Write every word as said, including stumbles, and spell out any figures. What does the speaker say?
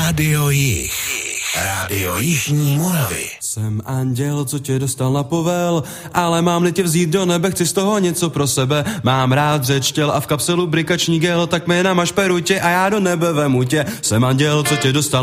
Rádio Jich. Rádio Jižní Moravy. Jsem anděl, co tě dostal na povel, ale mám tě vzít do nebe, chci z toho něco pro sebe. Mám rád řeč těl a v kapselu brikační gel, tak mi namaž perutě a já do nebe vemu tě. Jsem anděl, co tě dostal